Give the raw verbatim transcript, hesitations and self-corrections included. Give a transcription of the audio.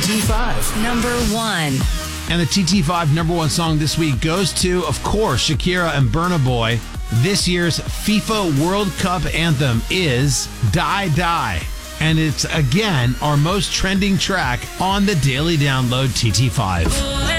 T five. Number one. And the T T five number one song this week goes to, of course, Shakira and Burna Boy. This year's FIFA World Cup anthem is Die Die. And it's, again, our most trending track on the Daily Download T T five.